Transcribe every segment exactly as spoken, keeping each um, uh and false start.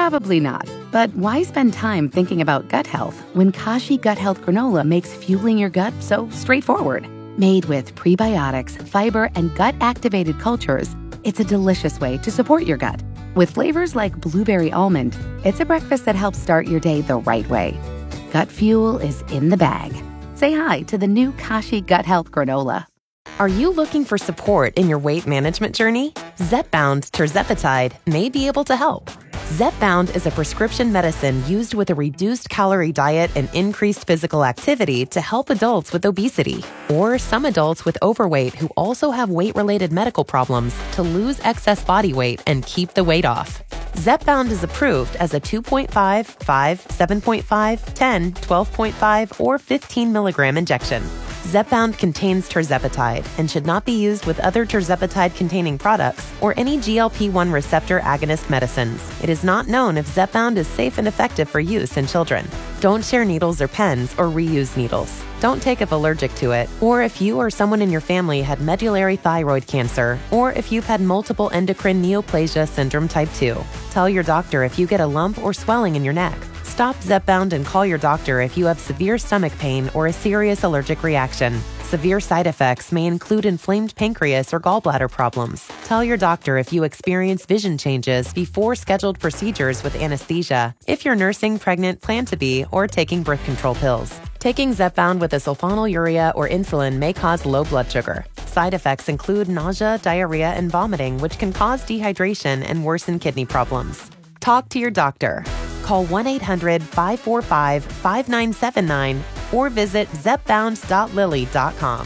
Probably not. But why spend time thinking about gut health when Kashi Gut Health Granola makes fueling your gut so straightforward? Made with prebiotics, fiber, and gut-activated cultures, it's a delicious way to support your gut. With flavors like blueberry almond, it's a breakfast that helps start your day the right way. Gut fuel is in the bag. Say hi to the new Kashi Gut Health Granola. Are you looking for support in your weight management journey? Zepbound Tirzepatide may be able to help. Zepbound is a prescription medicine used with a reduced calorie diet and increased physical activity to help adults with obesity or some adults with overweight who also have weight-related medical problems to lose excess body weight and keep the weight off. Zepbound is approved as a two point five, five, seven point five, ten, twelve point five, or fifteen milligram injection. Zepbound contains tirzepatide and should not be used with other tirzepatide-containing products or any G L P one receptor agonist medicines. It is not known if Zepbound is safe and effective for use in children. Don't share needles or pens or reuse needles. Don't take if allergic to it, or if you or someone in your family had medullary thyroid cancer, or if you've had multiple endocrine neoplasia syndrome type two. Tell your doctor if you get a lump or swelling in your neck. Stop Zepbound and call your doctor if you have severe stomach pain or a serious allergic reaction. Severe side effects may include inflamed pancreas or gallbladder problems. Tell your doctor if you experience vision changes before scheduled procedures with anesthesia, if you're nursing, pregnant, plan to be, or taking birth control pills. Taking Zepbound with a sulfonylurea or insulin may cause low blood sugar. Side effects include nausea, diarrhea, and vomiting, which can cause dehydration and worsen kidney problems. Talk to your doctor. Call one eight hundred, five four five, five nine seven nine or visit zepbound dot lilly dot com.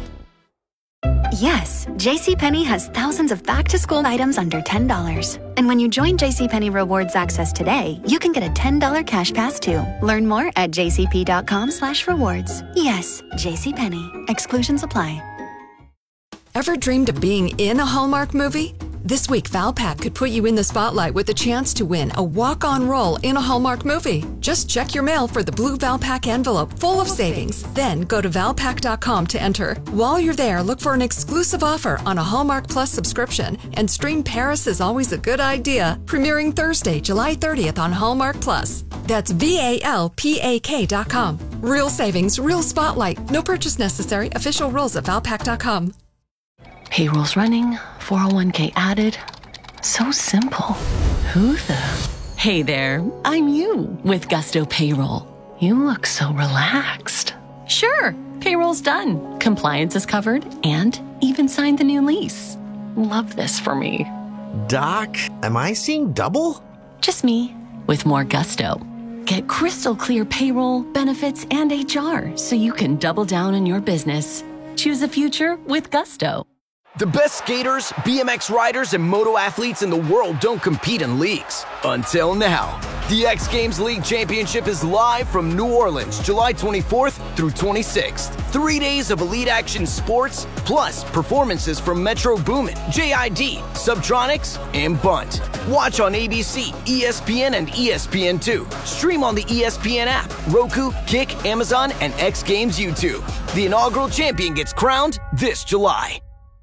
Yes, JCPenney has thousands of back-to-school items under ten dollars. And when you join JCPenney Rewards Access today, you can get a ten dollars cash pass too. Learn more at jcp.com slash rewards. Yes, JCPenney. Exclusions apply. Ever dreamed of being in a Hallmark movie? This week, Valpak could put you in the spotlight with a chance to win a walk-on role in a Hallmark movie. Just check your mail for the blue Valpak envelope full of savings. Then go to valpak dot com to enter. While you're there, look for an exclusive offer on a Hallmark Plus subscription and stream Paris is Always a Good Idea, premiering Thursday, July thirtieth on Hallmark Plus. That's V A L P A K dot com. Real savings, real spotlight. No purchase necessary. Official rules at valpak dot com. Payroll's running, four oh one k added. So simple. Who the? Hey there, I'm you with Gusto Payroll. You look so relaxed. Sure, payroll's done. Compliance is covered and even signed the new lease. Love this for me. Doc, am I seeing double? Just me with more gusto. Get crystal clear payroll, benefits, and H R so you can double down on your business. Choose a future with Gusto. The best skaters, B M X riders, and moto athletes in the world don't compete in leagues. Until now. The X Games League Championship is live from New Orleans, July twenty-fourth through twenty-sixth. Three days of elite action sports, plus performances from Metro Boomin, J I D, Subtronics, and Bunt. Watch on A B C, E S P N, and E S P N two. Stream on the E S P N app, Roku, Kick, Amazon, and X Games YouTube. The inaugural champion gets crowned this July.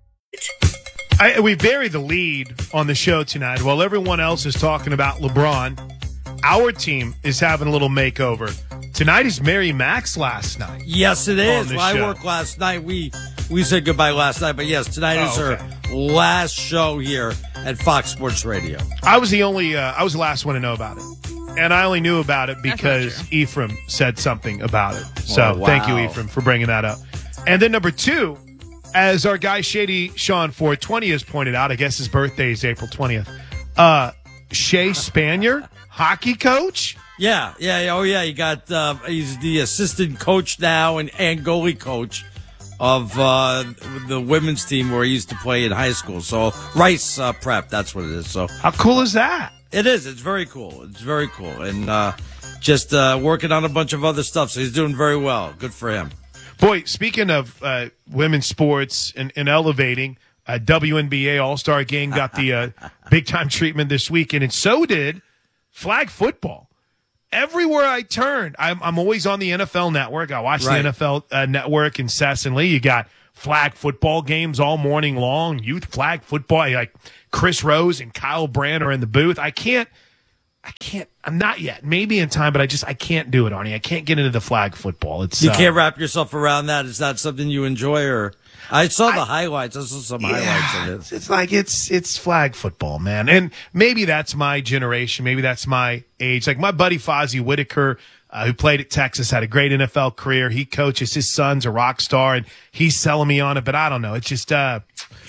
I, we buried the lead on the show tonight. While everyone else is talking about LeBron, our team is having a little makeover. Tonight is Mary Mac's last night. Yes, it is. Well, I show. worked last night. We we said goodbye last night, but yes, tonight oh, is okay. her last show here at Fox Sports Radio. I was the only, uh, I was the last one to know about it. And I only knew about it because Ephraim said something about it. So oh, wow. Thank you, Ephraim, for bringing that up. And then number two, as our guy Shady Sean four twenty has pointed out, I guess his birthday is April twentieth. Uh, Shea Spanier, hockey coach. Yeah, yeah, oh yeah. He got uh, he's the assistant coach now and, and goalie coach of uh, the women's team where he used to play in high school. So Rice uh, Prep, that's what it is. So how cool is that? It is. It's very cool. It's very cool, and uh, just uh, working on a bunch of other stuff. So he's doing very well. Good for him. Boy, speaking of uh, women's sports and, and elevating, uh, W N B A All-Star Game got the uh, big-time treatment this weekend, and so did flag football. Everywhere I turn, I'm, I'm always on the N F L Network. I watch right. the N F L uh, Network incessantly. You got flag football games all morning long, youth flag football. Like Chris Rose and Kyle Brandt are in the booth. I can't I can't. I'm not yet. Maybe in time, but I just I can't do it, Arnie. I can't get into the flag football. It's you uh, can't wrap yourself around that. Is that something you enjoy? Or I saw the I, highlights. I saw some yeah, highlights of it. It's like it's it's flag football, man. And maybe that's my generation. Maybe that's my age. Like my buddy Fozzie Whitaker, uh, who played at Texas, had a great N F L career. He coaches. His son's a rock star, and he's selling me on it. But I don't know. It just uh,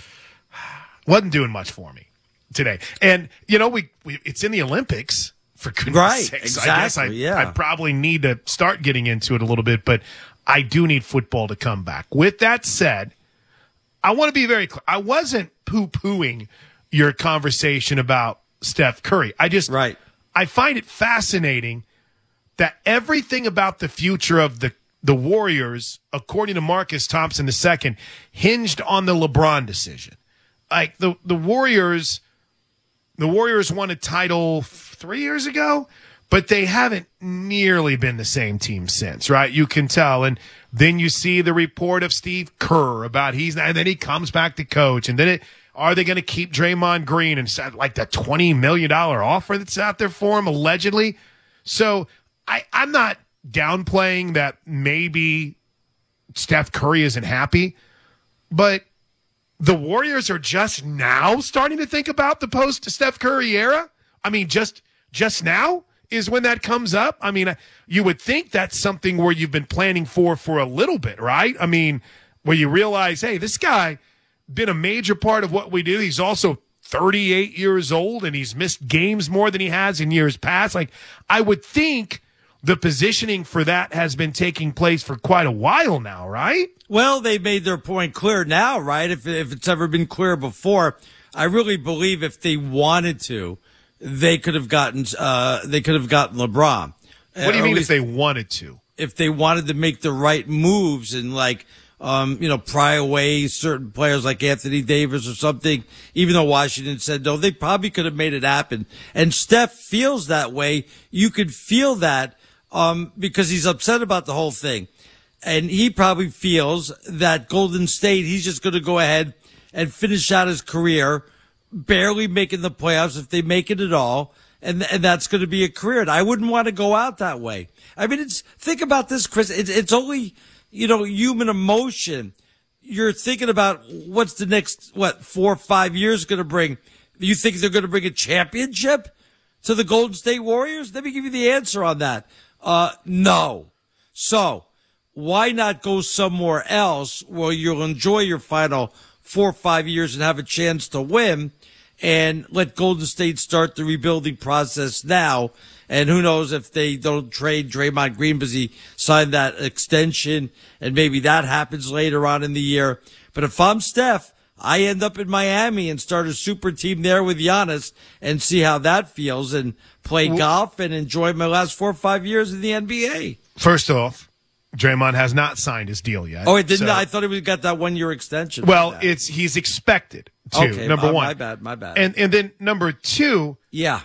wasn't doing much for me today. And you know, we, we it's in the Olympics. For goodness right, sakes, exactly, I guess I, yeah. I probably need to start getting into it a little bit, but I do need football to come back. With that said, I want to be very clear. I wasn't poo-pooing your conversation about Steph Curry. I just, right. I find it fascinating that everything about the future of the, the Warriors, according to Marcus Thompson the second, hinged on the LeBron decision. Like the, the Warriors, the Warriors won a title three years ago, but they haven't nearly been the same team since, right? You can tell. And then you see the report of Steve Kerr about he's, and then he comes back to coach. And then it, are they going to keep Draymond Green and like the twenty million dollars offer that's out there for him, allegedly? So I, I'm not downplaying that maybe Steph Curry isn't happy, but the Warriors are just now starting to think about the post-Steph Curry era. I mean, just just now is when that comes up. I mean, you would think that's something where you've been planning for for a little bit, right? I mean, where you realize, hey, this guy been a major part of what we do. He's also thirty-eight years old, and he's missed games more than he has in years past. Like, I would think the positioning for that has been taking place for quite a while now, right? Well, they made their point clear now, right? If if it's ever been clear before, I really believe if they wanted to, they could have gotten uh, they could have gotten LeBron. What do you mean if they wanted to? If they wanted to make the right moves and like um, you know, pry away certain players like Anthony Davis or something, even though Washington said no, they probably could have made it happen. And Steph feels that way. You could feel that um, because he's upset about the whole thing. And he probably feels that Golden State, he's just going to go ahead and finish out his career, barely making the playoffs if they make it at all. And, and that's going to be a career. And I wouldn't want to go out that way. I mean, it's, think about this, Chris. It's, it's only, you know, human emotion. You're thinking about what's the next, what, four or five years going to bring. You think they're going to bring a championship to the Golden State Warriors? Let me give you the answer on that. Uh, no. So, why not go somewhere else where you'll enjoy your final four or five years and have a chance to win, and let Golden State start the rebuilding process now? And who knows if they don't trade Draymond Green because he signed that extension, and maybe that happens later on in the year. But if I'm Steph, I end up in Miami and start a super team there with Giannis and see how that feels and play well, golf and enjoy my last four or five years in the N B A. First off, Draymond has not signed his deal yet. Oh, it didn't. So, I thought he got that one year extension. Well, it's he's expected to. Okay, number uh, one, my bad, my bad. And and then number two, yeah,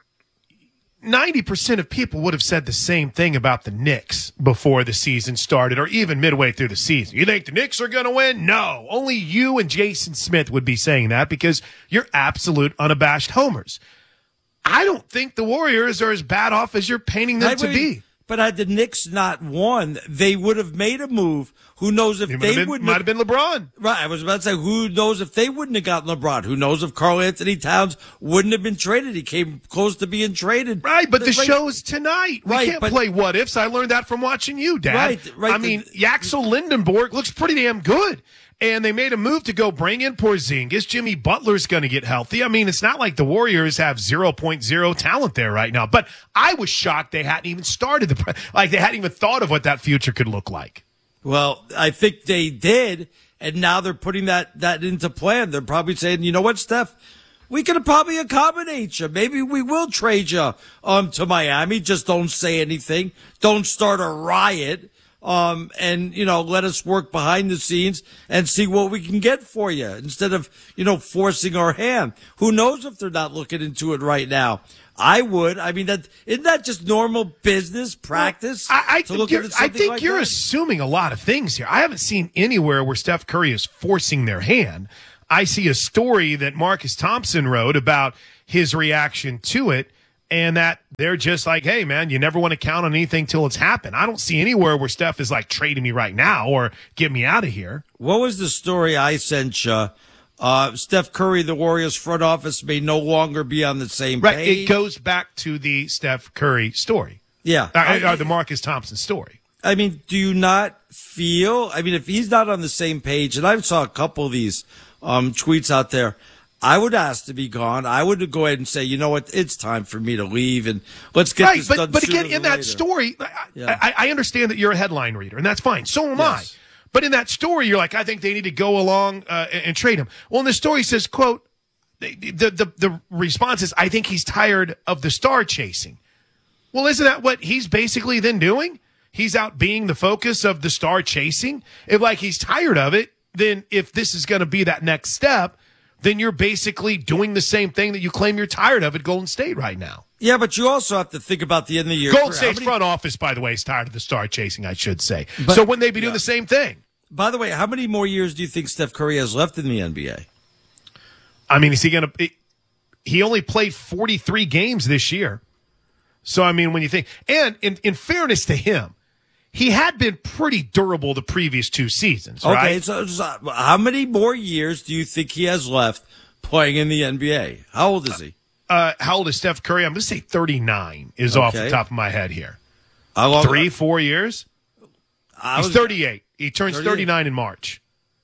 ninety percent of people would have said the same thing about the Knicks before the season started, or even midway through the season. You think the Knicks are going to win? No, only you and Jason Smith would be saying that because you're absolute unabashed homers. I don't think the Warriors are as bad off as you're painting them I to mean, be. But had the Knicks not won, they would have made a move. Who knows if it they been, wouldn't might have, have been LeBron. Right, I was about to say, who knows if they wouldn't have gotten LeBron? Who knows if Karl Anthony Towns wouldn't have been traded? He came close to being traded. Right, but the right, show's tonight. We right, can't but, play what ifs. I learned that from watching you, Dad. Right, right. I mean, Yaxel Lindenborg looks pretty damn good. And they made a move to go bring in Porzingis. Jimmy Butler's going to get healthy. I mean, it's not like the Warriors have zero point zero talent there right now. But I was shocked they hadn't even started the – like they hadn't even thought of what that future could look like. Well, I think they did, and now they're putting that, that into plan. They're probably saying, you know what, Steph? We could probably accommodate you. Maybe we will trade you um, to Miami. Just don't say anything. Don't start a riot. Um, and, you know, let us work behind the scenes and see what we can get for you instead of, you know, forcing our hand. Who knows if they're not looking into it right now? I would. I mean, that isn't that just normal business practice? Well, I, I, to look think, at I think like you're that? assuming a lot of things here. I haven't seen anywhere where Steph Curry is forcing their hand. I see a story that Marcus Thompson wrote about his reaction to it. and that they're just like, hey, man, you never want to count on anything till it's happened. I don't see anywhere where Steph is like trading me right now or get me out of here. What was the story I sent you? Uh, Steph Curry, the Warriors front office may no longer be on the same right, page. It goes back to the Steph Curry story. Yeah. Uh, or the Marcus Thompson story. I mean, do you not feel, I mean, if he's not on the same page, and I saw a couple of these um, tweets out there, I would ask to be gone. I would go ahead and say, you know what, it's time for me to leave, and let's get right, this but, done But sooner again, in than that later. story, I, Yeah. I, I understand that you're a headline reader, and that's fine. So am Yes. I. But in that story, you're like, I think they need to go along uh, and, and trade him. Well, in the story says, quote, the, the, the, the response is, I think he's tired of the star chasing. Well, isn't that what he's basically then doing? He's out being the focus of the star chasing. If like he's tired of it, then if this is going to be that next step, then you're basically doing the same thing that you claim you're tired of at Golden State right now. Yeah, but you also have to think about the end of the year. Golden How State's many- front office, by the way, is tired of the star chasing, I should say. But- so wouldn't they be doing yeah. the same thing? By the way, how many more years do you think Steph Curry has left in the N B A? I mean, is he going to – he only played forty-three games this year. So, I mean, when you think – and in, in fairness to him, he had been pretty durable the previous two seasons, Okay, right? so, so how many more years do you think he has left playing in the N B A? How old is he? Uh, how old is Steph Curry? I'm going to say thirty-nine is off the Okay. top of my head here. How long? Three, four years? I He's was- thirty-eight. He turns thirty-eight. thirty-nine in March.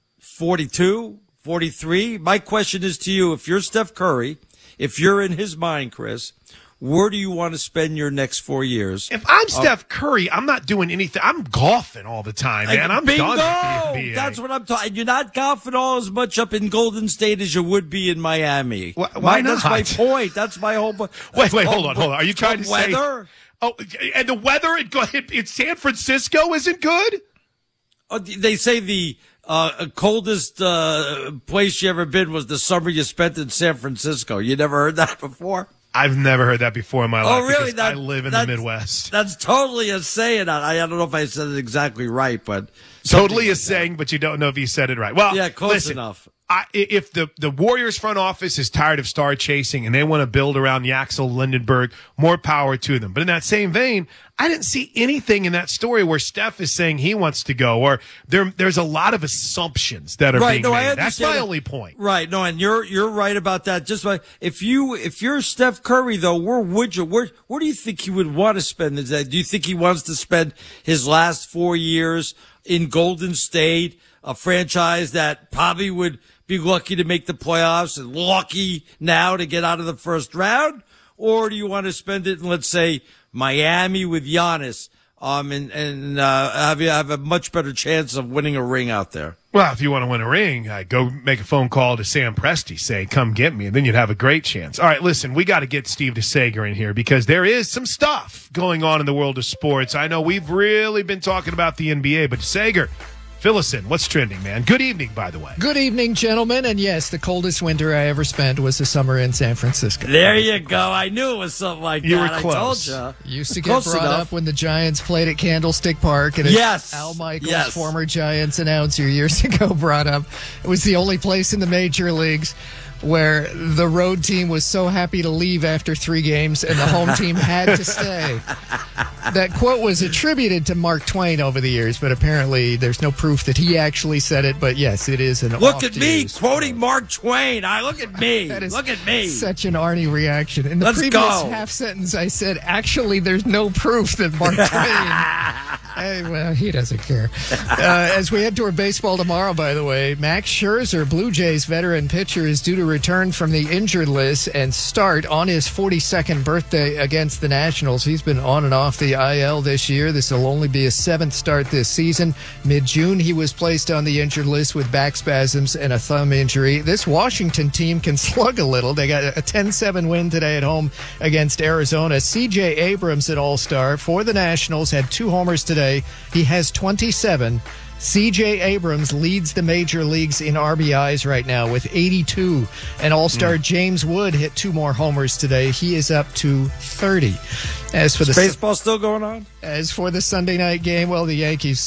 forty-two, forty-three. My question is to you, if you're Steph Curry, if you're in his mind, Chris, where do you want to spend your next four years? If I'm Steph Curry, I'm not doing anything. I'm golfing all the time, man. I'm Bingo! done with the N B A. That's what I'm talking. You're not golfing all as much up in Golden State as you would be in Miami. Why- why my, That's not? my point. That's my whole point. Wait, wait, hold on, hold on. Are you trying to say weather? Oh, and the weather in, in San Francisco isn't good? Oh, they say the uh, coldest uh, place you ever been was the summer you spent in San Francisco. You never heard that before? I've never heard that before in my life. Oh, really? because That- I live in the that's- Midwest. That's totally a saying. I, I don't know if I said it exactly right, but Totally something a like saying, but you don't know if you said it right. Well, Yeah, close listen, enough. I, if the, the Warriors front office is tired of star chasing and they want to build around Yaxel Lindenberg, more power to them. But in that same vein, I didn't see anything in that story where Steph is saying he wants to go, or there there's a lot of assumptions that are Right, being no, I made. That's understand my that. only point. Right, no, and you're you're right about that. Just like if you if you're Steph Curry though, where would you where where do you think he would want to spend his? Do you think he wants to spend his last four years in Golden State, a franchise that probably would be lucky to make the playoffs and lucky now to get out of the first round, or do you want to spend it in, let's say, Miami with Giannis, um, and and uh, have you have a much better chance of winning a ring out there? Well, if you want to win a ring, uh, go make a phone call to Sam Presti, say, come get me, and then you'd have a great chance. All right, listen, we got to get Steve DeSager in here because there is some stuff going on in the world of sports. I know we've really been talking about the N B A, but DeSager, fill us in. What's trending, man? Good evening, by the way. Good evening, gentlemen. And yes, the coldest winter I ever spent was the summer in San Francisco. There you go. I knew it was something like You that. were I close. told you. Used to get Close brought enough. up when the Giants played at Candlestick Park. And as Yes. Al Michaels, Yes. former Giants announcer years ago, brought up. It was the only place in the major leagues where the road team was so happy to leave after three games and the home team had to stay. That quote was attributed to Mark Twain over the years, but apparently there's no proof that he actually said it. But yes, it is an Look at me oft-used quoting Mark Twain. I look at me. That is Look at me. Such an Arnie reaction. In the Let's previous go. half sentence, I said, actually, there's no proof that Mark Twain. Hey, well, he doesn't care. Uh, as we head toward baseball tomorrow, by the way, Max Scherzer, Blue Jays veteran pitcher, is due to return from the injured list and start on his forty-second birthday against the Nationals. He's been on and off the I L this year. This will only be his seventh start this season. Mid-June, he was placed on the injured list with back spasms and a thumb injury. This Washington team can slug a little. They got a ten seven win today at home against Arizona. C J Abrams, an all-star for the Nationals, had two homers today. He has twenty-seven. C J Abrams leads the major leagues in R B Is right now with eighty-two. And all-star mm. James Wood hit two more homers today. He is up to thirty. As for Is the baseball still going on? As for the Sunday night game, well, the Yankees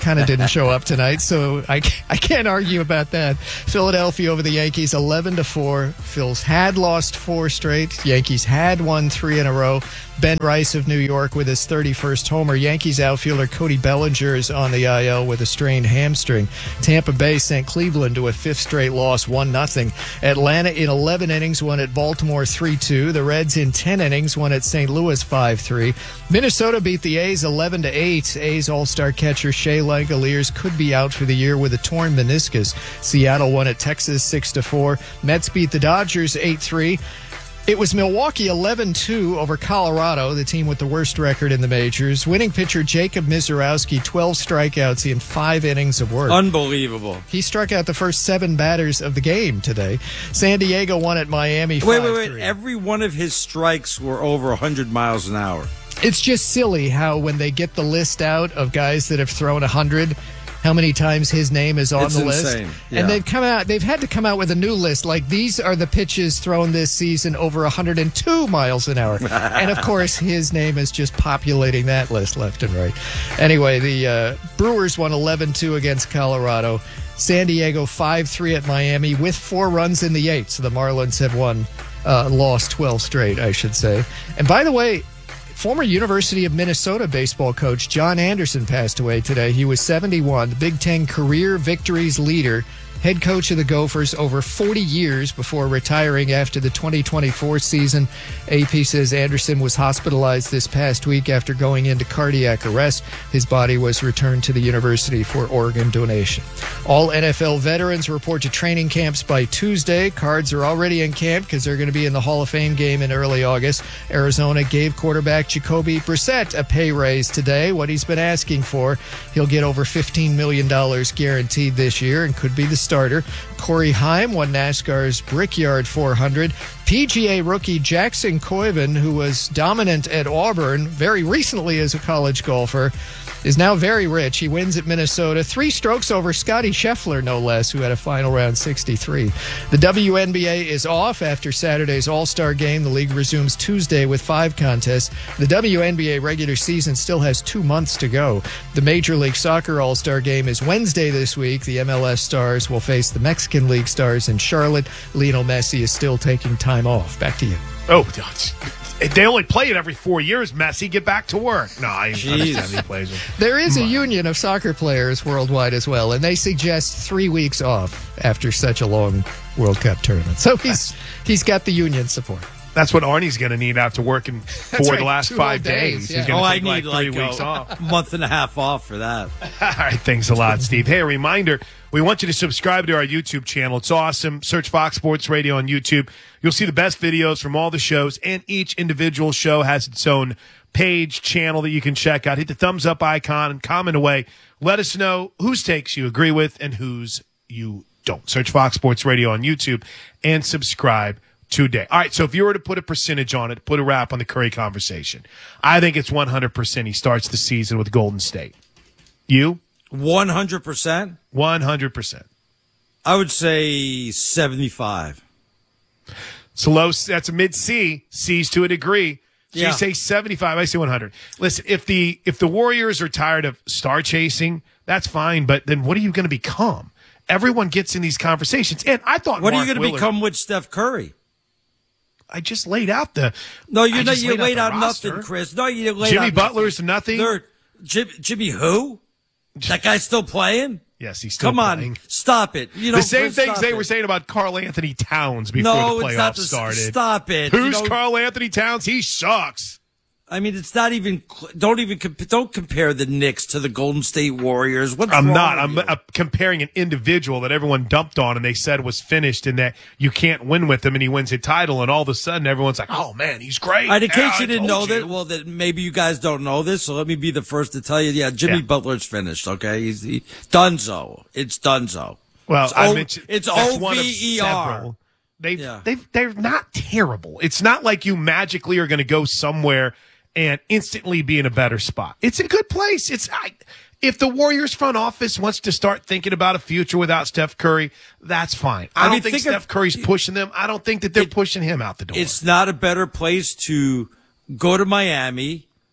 kind of didn't show up tonight, so I, I can't argue about that. Philadelphia over the Yankees, eleven to four. Phils had lost four straight. Yankees had won three in a row. Ben Rice of New York with his thirty-first homer. Yankees outfielder Cody Bellinger is on the I L with a strained hamstring. Tampa Bay sent Cleveland to a fifth straight loss, one nothing. Atlanta in eleven innings won at Baltimore three two. The Reds in ten innings won at Saint Louis five three. Minnesota beat the A's eleven to eight. A's all-star catcher Shea Langoliers could be out for the year with a torn meniscus. Seattle won at Texas six to four. Mets beat the Dodgers eight three. It was Milwaukee eleven two over Colorado, the team with the worst record in the majors. Winning pitcher Jacob Mizorowski, twelve strikeouts in five innings of work. Unbelievable. He struck out the first seven batters of the game today. San Diego won at Miami five three. Wait, wait, wait. Every one of his strikes were over one hundred miles an hour. It's just silly how when they get the list out of guys that have thrown one hundred, how many times his name is on it's the insane. list. Yeah. And they've come out they've had to come out with a new list, like these are the pitches thrown this season over one hundred two miles an hour. And of course his name is just populating that list left and right. Anyway, the uh, Brewers won eleven two against Colorado. San Diego five three at Miami with four runs in the eighth. So the Marlins have won uh, lost twelve straight, I should say. And by the way, former University of Minnesota baseball coach John Anderson passed away today. He was seventy-one, the Big Ten career victories leader, head coach of the Gophers over forty years before retiring after the twenty twenty-four season. A P says Anderson was hospitalized this past week after going into cardiac arrest. His body was returned to the university for organ donation. All N F L veterans report to training camps by Tuesday. Cards are already in camp because they're going to be in the Hall of Fame game in early August. Arizona gave quarterback Jacoby Brissett a pay raise today, what he's been asking for. He'll get over fifteen million dollars guaranteed this year and could be the starter. Corey Haim won NASCAR's Brickyard four hundred. P G A rookie Jackson Coyven, who was dominant at Auburn very recently as a college golfer, is now very rich. He wins at Minnesota. Three strokes over Scotty Scheffler, no less, who had a final round sixty-three. The W N B A is off after Saturday's All-Star game. The league resumes Tuesday with five contests. The W N B A regular season still has two months to go. The Major League Soccer All-Star game is Wednesday this week. The M L S Stars will face the Mexican League Stars in Charlotte. Lionel Messi is still taking time off. Back to you. Oh, they only play it every four years. Messi, get back to work. No, I understand he plays them. There is a union of soccer players worldwide as well, and they suggest three weeks off after such a long World Cup tournament. So he's he's got the union support. That's what Arnie's going to need after working for right, the last five days. days yeah. He's going to oh, take I like need three like weeks a off. month and a half off for that. All right, thanks a lot, Steve. Hey, a reminder, we want you to subscribe to our YouTube channel. It's awesome. Search Fox Sports Radio on YouTube. You'll see the best videos from all the shows, and each individual show has its own page, channel that you can check out. Hit the thumbs up icon and comment away. Let us know whose takes you agree with and whose you don't. Search Fox Sports Radio on YouTube and subscribe today. All right, so if you were to put a percentage on it, put a wrap on the Curry conversation, I think it's one hundred percent he starts the season with Golden State. You? one hundred percent? one hundred percent. I would say seventy-five. It's a low, that's a mid-C. C's to a degree. So yeah. You say seventy-five, I say one hundred. Listen, if the if the Warriors are tired of star chasing, that's fine, but then what are you going to become? Everyone gets in these conversations, and I thought What Mark are you going to become with Steph Curry? I just laid out the. No, you I know just you laid laid out, out the nothing, roster. Chris. No, you laid Jimmy out Butler's nothing. nothing. Jim, Jimmy who? That guy's still playing? Yes, he's still Come on, playing. Stop it. You know, the same Chris, things stop they it. were saying about Karl Anthony Towns before no, the it's not playoffs the, started. Stop it. Who's you know, Karl Anthony Towns? He sucks. I mean, it's not even. Don't even. Don't compare the Knicks to the Golden State Warriors. What's I'm wrong not. with I'm you? uh, comparing an individual that everyone dumped on and they said was finished and that you can't win with him, and he wins a title, and all of a sudden everyone's like, "Oh man, he's great." Right, in Yeah, case I you didn't know told you. that, well, that maybe you guys don't know this, so let me be the first to tell you. Yeah, Jimmy Yeah. Butler's finished. Okay, he's he, Dunzo. It's Dunzo. Well, it's I o, mentioned it's that's O one of V E R. several. They've, Yeah. they've, they're not terrible. It's not like you magically are going to go somewhere and instantly be in a better spot. It's a good place. It's I, if the Warriors front office wants to start thinking about a future without Steph Curry, that's fine. I, I don't mean, think, think Steph of- Curry's pushing them. I don't think that they're It- pushing him out the door. It's not a better place to go to Miami,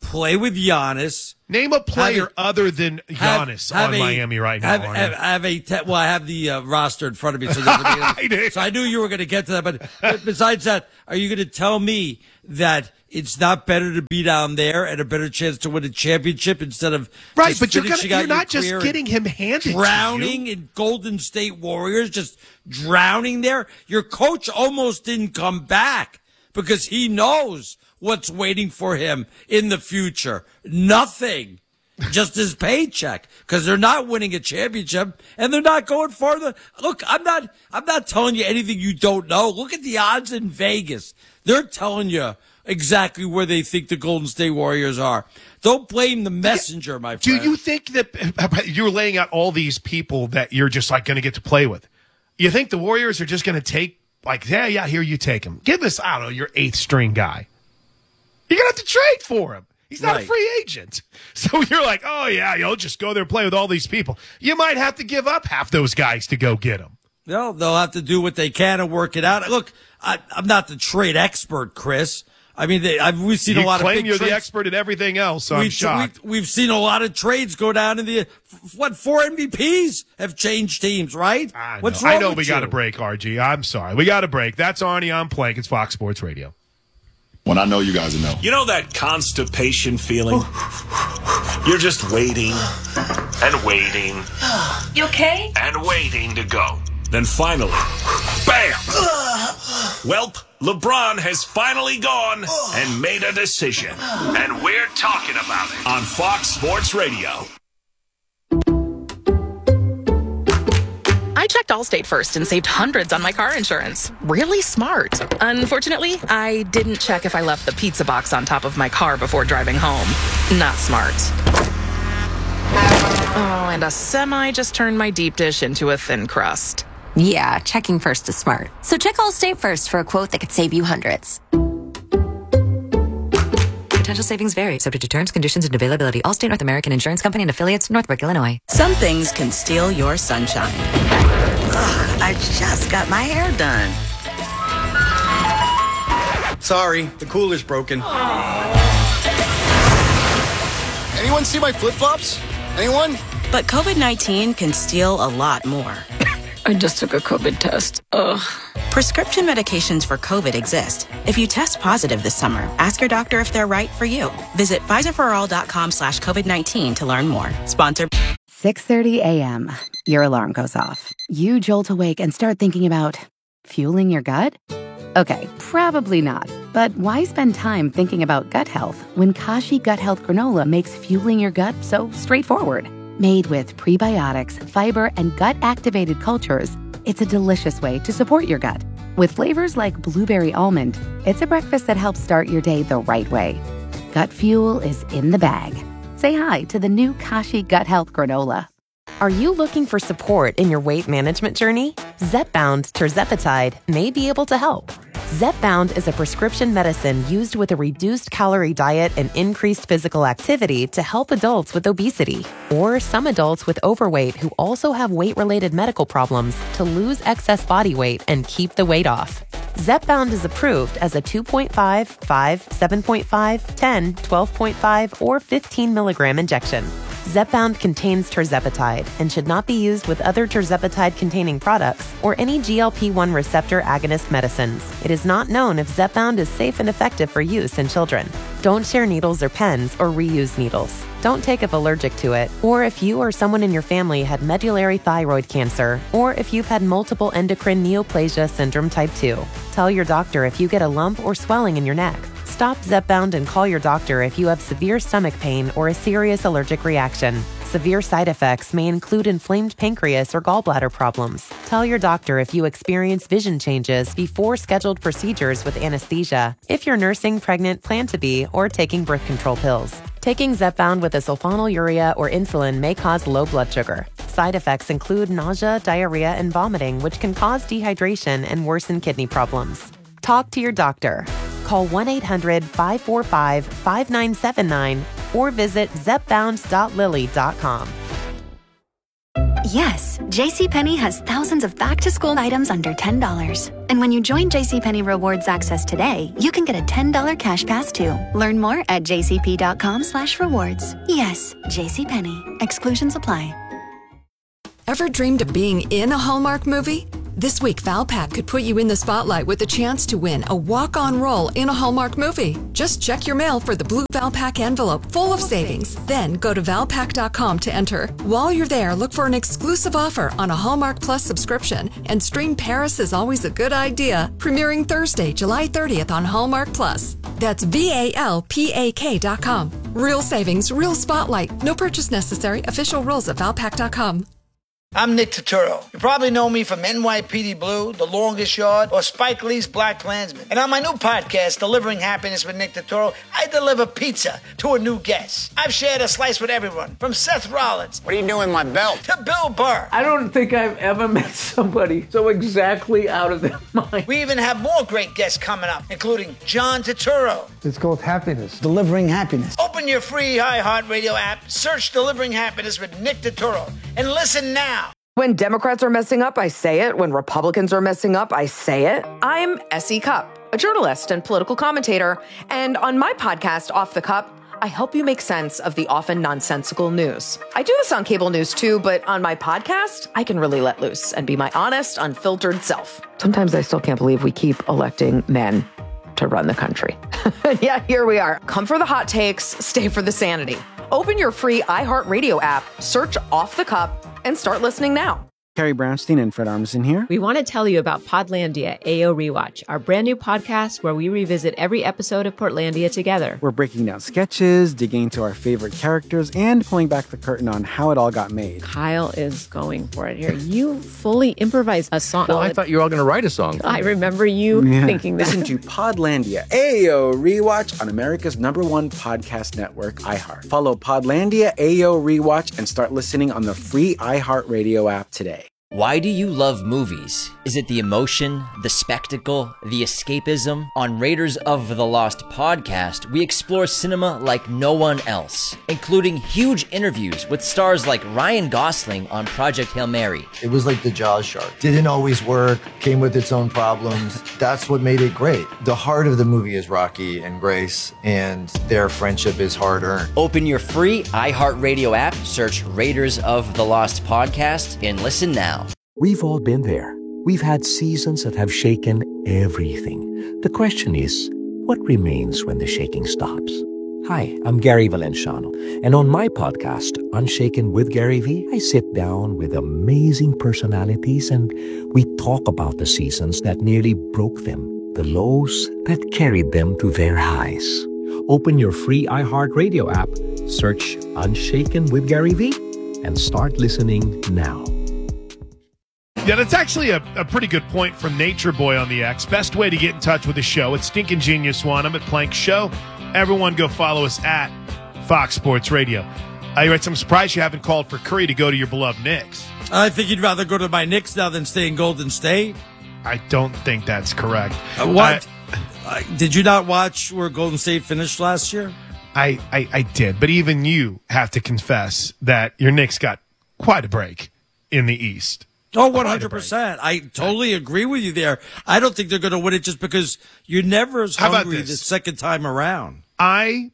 play with Giannis. Name a player a, other than Giannis have, have on a, Miami right now. Have, have, have a te- well, I have the uh, roster in front of me, so, I so I knew you were going to get to that. But, but besides that, are you going to tell me that it's not better to be down there and a better chance to win a championship instead of right? Just but you're, gonna, you're your not just getting him handed, drowning to you. in Golden State Warriors, just drowning there. Your coach almost didn't come back because he knows what's waiting for him in the future. Nothing. Just his paycheck, because they're not winning a championship and they're not going farther. Look, I'm not, I'm not telling you anything you don't know. Look at the odds in Vegas. They're telling you exactly where they think the Golden State Warriors are. Don't blame the messenger, my friend. Do you think that you're laying out all these people that you're just like going to get to play with? You think the Warriors are just going to take, like, yeah, yeah, here you take him. Give us, I don't know, your eighth string guy. You're going to have to trade for him. He's not right. a free agent. So you're like, oh, yeah, you'll just go there and play with all these people. You might have to give up half those guys to go get them. No, they'll have to do what they can and work it out. Look, I, I'm not the trade expert, Chris. I mean, they, I've, we've seen you a lot of claim big you're trades. the expert at everything else, so we've, I'm shocked. We've, we've seen a lot of trades go down in the, what, four M V Ps have changed teams, right? I know, What's wrong I know with we you? got to break, R G. I'm sorry. We got to break. That's Arnie on Plank. It's Fox Sports Radio. When I know you guys know. You know that constipation feeling? You're just waiting and waiting. You okay? And waiting to go. Then finally, bam! Welp, LeBron has finally gone and made a decision. And we're talking about it on Fox Sports Radio. I checked Allstate first and saved hundreds on my car insurance. Really smart. Unfortunately, I didn't check if I left the pizza box on top of my car before driving home. Not smart. Oh, and a semi just turned my deep dish into a thin crust. Yeah, checking first is smart. So check Allstate first for a quote that could save you hundreds. Potential savings vary, subject to terms, conditions, and availability. Allstate North American Insurance Company and affiliates, Northbrook, Illinois. Some things can steal your sunshine. Ugh, I just got my hair done. Sorry, the cooler's broken. Anyone see my flip-flops? Anyone? But COVID nineteen can steal a lot more. I just took a COVID test. Ugh. Prescription medications for COVID exist. If you test positive this summer, ask your doctor if they're right for you. Visit Pfizerforall.com slash COVID-19 to learn more. Sponsored. six thirty a.m. Your alarm goes off. You jolt awake and start thinking about fueling your gut? Okay, probably not. But why spend time thinking about gut health when Kashi Gut Health Granola makes fueling your gut so straightforward? Made with prebiotics, fiber, and gut-activated cultures, it's a delicious way to support your gut. With flavors like blueberry almond, it's a breakfast that helps start your day the right way. Gut fuel is in the bag. Say hi to the new Kashi Gut Health Granola. Are you looking for support in your weight management journey? Zepbound Tirzepatide may be able to help. Zepbound is a prescription medicine used with a reduced calorie diet and increased physical activity to help adults with obesity or some adults with overweight who also have weight-related medical problems to lose excess body weight and keep the weight off. Zepbound is approved as a two point five, five, seven point five, ten, twelve point five, or fifteen milligram injection. Zepbound contains tirzepatide and should not be used with other tirzepatide-containing products or any G L P one receptor agonist medicines. It is not known if Zepbound is safe and effective for use in children. Don't share needles or pens or reuse needles. Don't take if allergic to it, or if you or someone in your family had medullary thyroid cancer, or if you've had multiple endocrine neoplasia syndrome type two. Tell your doctor if you get a lump or swelling in your neck. Stop Zepbound and call your doctor if you have severe stomach pain or a serious allergic reaction. Severe side effects may include inflamed pancreas or gallbladder problems. Tell your doctor if you experience vision changes before scheduled procedures with anesthesia, if you're nursing, pregnant, plan to be, or taking birth control pills. Taking Zepbound with a sulfonylurea or insulin may cause low blood sugar. Side effects include nausea, diarrhea, and vomiting, which can cause dehydration and worsen kidney problems. Talk to your doctor. Call one eight hundred, five four five, five nine seven nine or visit zepbound dot lilly dot com. Yes, JCPenney has thousands of back-to-school items under ten dollars. And when you join JCPenney Rewards Access today, you can get a ten dollars cash pass too. Learn more at jcp.com slash rewards. Yes, JCPenney. Exclusions apply. Ever dreamed of being in a Hallmark movie? This week, Valpak could put you in the spotlight with a chance to win a walk-on role in a Hallmark movie. Just check your mail for the blue Valpak envelope full of savings. Then go to valpak dot com to enter. While you're there, look for an exclusive offer on a Hallmark Plus subscription and stream Paris is Always a Good Idea, premiering Thursday, July thirtieth on Hallmark Plus. That's V A L P A K dot com. Real savings, real spotlight. No purchase necessary. Official rules at valpak dot com. I'm Nick Turturro. You probably know me from N Y P D Blue, The Longest Yard, or Spike Lee's Black Klansman. And on my new podcast, Delivering Happiness with Nick Turturro, I deliver pizza to a new guest. I've shared a slice with everyone, from Seth Rollins. What are you doing, my belt? To Bill Burr. I don't think I've ever met somebody so exactly out of their mind. We even have more great guests coming up, including John Turturro. It's called Happiness. Delivering Happiness. Open your free iHeartRadio app, search Delivering Happiness with Nick Turturro, and listen now. When Democrats are messing up, I say it. When Republicans are messing up, I say it. I'm Essie Cupp, a journalist and political commentator. And on my podcast, Off the Cup, I help you make sense of the often nonsensical news. I do this on cable news too, but on my podcast, I can really let loose and be my honest, unfiltered self. Sometimes I still can't believe we keep electing men to run the country. Yeah, here we are. Come for the hot takes, stay for the sanity. Open your free iHeartRadio app, search Off the Cup, and start listening now. Carrie Brownstein and Fred Armisen here. We want to tell you about Podlandia A O Rewatch, our brand new podcast where we revisit every episode of Portlandia together. We're breaking down sketches, digging into our favorite characters, and pulling back the curtain on how it all got made. Kyle is going for it here. You fully improvised a song. Well, I thought you were all going to write a song. I remember you yeah. thinking that. Listen to Podlandia A O Rewatch on America's number one podcast network, iHeart. Follow Podlandia A O Rewatch and start listening on the free iHeartRadio app today. Why do you love movies? Is it the emotion, the spectacle, the escapism? On Raiders of the Lost podcast, we explore cinema like no one else, including huge interviews with stars like Ryan Gosling on Project Hail Mary. It was like the Jaws shark. Didn't always work, came with its own problems. That's what made it great. The heart of the movie is Rocky and Grace, and their friendship is hard-earned. Open your free iHeartRadio app, search Raiders of the Lost podcast, and listen now. We've all been there. We've had seasons that have shaken everything. The question is, what remains when the shaking stops? Hi, I'm Gary Valenciano, and on my podcast, Unshaken with Gary V, I sit down with amazing personalities and we talk about the seasons that nearly broke them, the lows that carried them to their highs. Open your free iHeartRadio app, search Unshaken with Gary V, and start listening now. Yeah, that's actually a, a pretty good point from Nature Boy on the X. Best way to get in touch with the show, it's Stinkin' Genius One. I'm at Plank Show. Everyone go follow us at Fox Sports Radio. Uh, you're right, I'm surprised you haven't called for Curry to go to your beloved Knicks. I think you'd rather go to my Knicks now than stay in Golden State. I don't think that's correct. Uh, what? Uh, did you not watch where Golden State finished last year? I, I, I did, but even you have to confess that your Knicks got quite a break in the East. Oh, one hundred percent. I totally agree with you there. I don't think they're going to win it just because you're never as hungry the second time around. I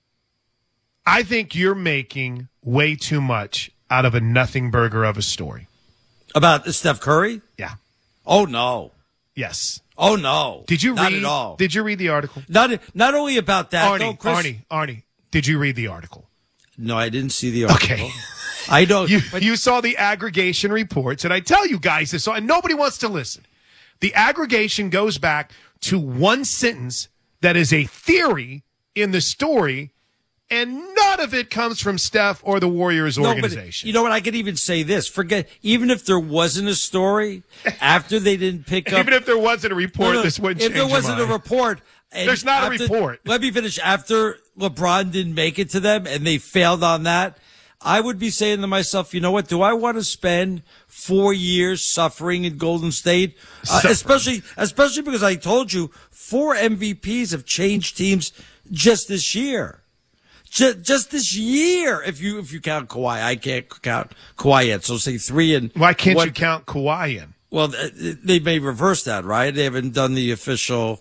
I think you're making way too much out of a nothing burger of a story. About Steph Curry? Yeah. Oh, no. Yes. Oh, no. Did you Not read, at all. Did you read the article? Not not only about that, Arnie, though, Chris. Arnie, Arnie, did you read the article? No, I didn't see the article. Okay. I don't. You, but- you saw the aggregation reports, and I tell you guys this, and nobody wants to listen. The aggregation goes back to one sentence that is a theory in the story, and none of it comes from Steph or the Warriors no, organization. But you know what? I could even say this. Forget, even if there wasn't a story, after they didn't pick up. Even if there wasn't a report, no, no, this wouldn't If change there wasn't your a mind. report. And There's not after, a report. Let me finish. After LeBron didn't make it to them and they failed on that, I would be saying to myself, you know what? Do I want to spend four years suffering in Golden State? Uh, especially, especially because I told you four M V Ps have changed teams just this year. Just, just this year, if you if you count Kawhi, I can't count Kawhi yet. So say three and why can't one, you count Kawhi in? Well, they may reverse that, right? They haven't done the official,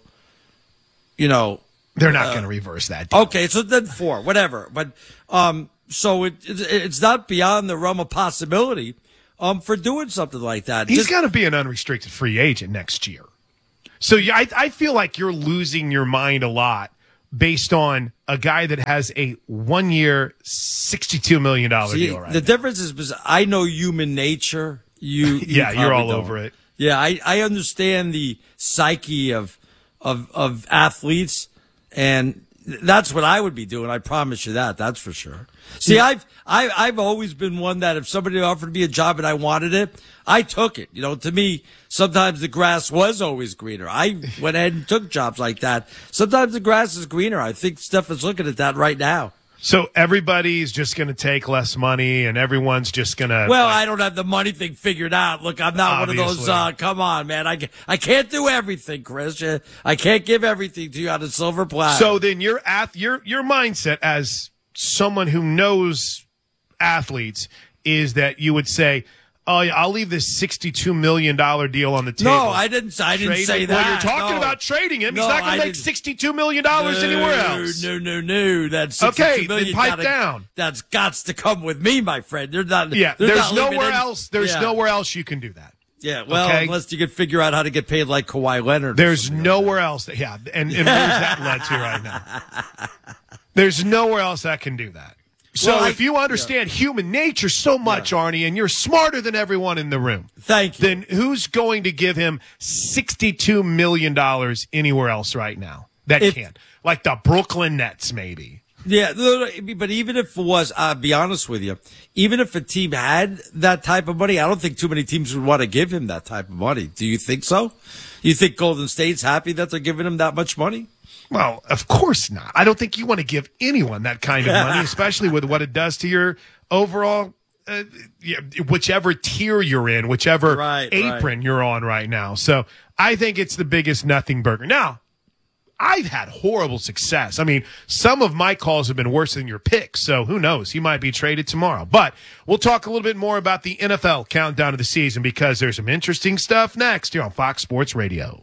you know. They're not uh, going to reverse that deal. Okay, so then four, whatever. But um, so it, it it's not beyond the realm of possibility um for doing something like that. He's got to be an unrestricted free agent next year. So yeah, I, I feel like you're losing your mind a lot based on a guy that has a one-year, sixty-two million dollars See, deal right The now. difference is I know human nature. You, you yeah, you're all don't. over it. Yeah, I, I understand the psyche of of of athletes, and that's what I would be doing. I promise you that. That's for sure. See, Yeah. I've I, I've always been one that if somebody offered me a job and I wanted it, I took it. You know, to me, sometimes the grass was always greener. I went ahead and took jobs like that. Sometimes the grass is greener. I think Steph is looking at that right now. So everybody's just going to take less money, and everyone's just going to. Well, like, I don't have the money thing figured out. Look, I'm not obviously. one of those. Uh, come on, man. I, I can't do everything, Chris. I can't give everything to you on a silver platter. So then your ath- your your mindset as someone who knows athletes is that you would say, "Oh, yeah, I'll leave this sixty-two million dollars deal on the table." No, I didn't. I didn't Trade say him. that. Well, you're talking no. about trading him. No, He's not going I to make didn't. sixty-two million dollars no, anywhere else. No, no, no. That's okay. million Then pipe gotta, down. That's got to come with me, my friend. They're not. Yeah, they're there's not nowhere in, else. There's yeah. nowhere else you can do that. Yeah, well, okay? unless you can figure out how to get paid like Kawhi Leonard. There's nowhere like else. That, yeah, and, and where's that led to right now? There's nowhere else that can do that. So well, if I, you understand yeah. human nature so much, yeah. Arnie, and you're smarter than everyone in the room, thank you. Then who's going to give him sixty-two million dollars anywhere else right now? That if, can't. Like the Brooklyn Nets, maybe. Yeah, but even if it was, I'll be honest with you, even if a team had that type of money, I don't think too many teams would want to give him that type of money. Do you think so? You think Golden State's happy that they're giving him that much money? Well, of course not. I don't think you want to give anyone that kind of money, especially with what it does to your overall, uh, whichever tier you're in, whichever right, apron right. you're on right now. So I think it's the biggest nothing burger. Now, I've had horrible success. I mean, some of my calls have been worse than your picks, so who knows? He might be traded tomorrow. But we'll talk a little bit more about the N F L countdown to the season because there's some interesting stuff next here on Fox Sports Radio.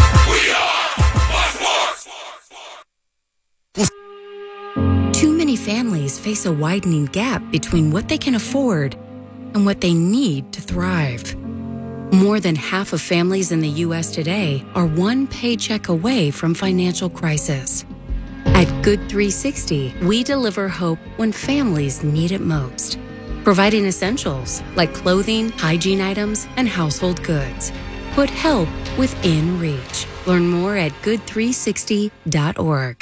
We are Fox Sports! Too many families face a widening gap between what they can afford and what they need to thrive. More than half of families in the U S today are one paycheck away from financial crisis. At Good three sixty, we deliver hope when families need it most, providing essentials like clothing, hygiene items, and household goods. Put help within reach. Learn more at good three sixty dot org.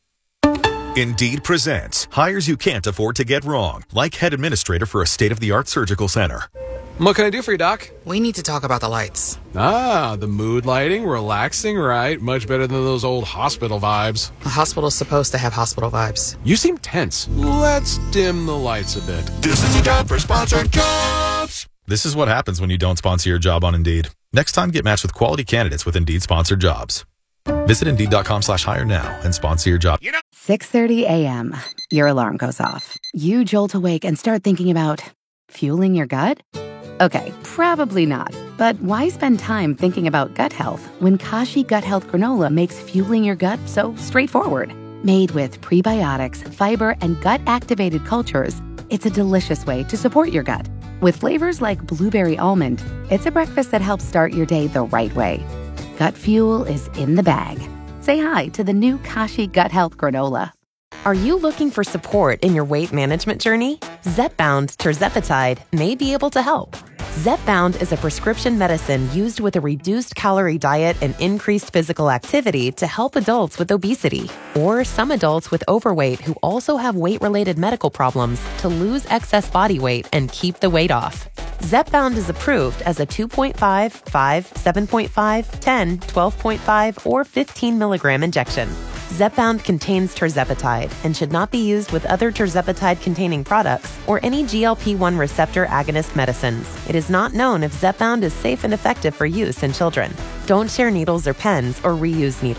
Indeed presents hires you can't afford to get wrong, like head administrator for a state-of-the-art surgical center. What can I do for you, Doc? We need to talk about the lights. Ah, the mood lighting, relaxing, right? Much better than those old hospital vibes. A hospital's supposed to have hospital vibes. You seem tense. Let's dim the lights a bit. This is the time for sponsored jobs. This is what happens when you don't sponsor your job on Indeed. Next time, get matched with quality candidates with Indeed-sponsored jobs. Visit Indeed.com slash hire now and sponsor your job. six thirty a.m. Your alarm goes off. You jolt awake and start thinking about fueling your gut? Okay, probably not. But why spend time thinking about gut health when Kashi Gut Health Granola makes fueling your gut so straightforward? Made with prebiotics, fiber, and gut-activated cultures, it's a delicious way to support your gut. With flavors like blueberry almond, it's a breakfast that helps start your day the right way. Gut fuel is in the bag. Say hi to the new Kashi Gut Health Granola. Are you looking for support in your weight management journey? Zepbound Tirzepatide may be able to help. Zepbound is a prescription medicine used with a reduced calorie diet and increased physical activity to help adults with obesity or some adults with overweight who also have weight-related medical problems to lose excess body weight and keep the weight off. Zepbound is approved as a two point five, five, seven point five, ten, twelve point five, or fifteen milligram injection. Zepbound contains tirzepatide and should not be used with other tirzepatide-containing products or any G L P one receptor agonist medicines. It is not known if Zepbound is safe and effective for use in children. Don't share needles or pens or reuse needles.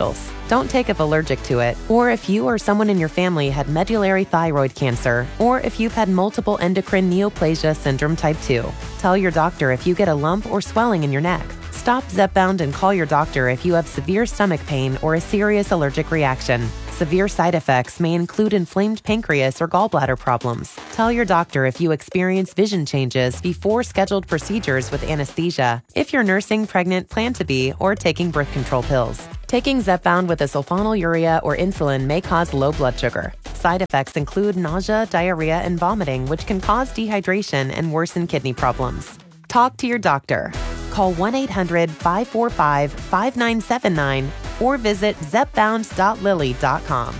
Don't take if allergic to it, or if you or someone in your family had medullary thyroid cancer, or if you've had multiple endocrine neoplasia syndrome type two. Tell your doctor if you get a lump or swelling in your neck. Stop Zepbound and call your doctor if you have severe stomach pain or a serious allergic reaction. Severe side effects may include inflamed pancreas or gallbladder problems. Tell your doctor if you experience vision changes before scheduled procedures with anesthesia, if you're nursing, pregnant, plan to be, or taking birth control pills. Taking Zepbound with a sulfonylurea or insulin may cause low blood sugar. Side effects include nausea, diarrhea, and vomiting, which can cause dehydration and worsen kidney problems. Talk to your doctor. Call one eight hundred five four five five nine seven nine or visit zepbound dot lilly dot com.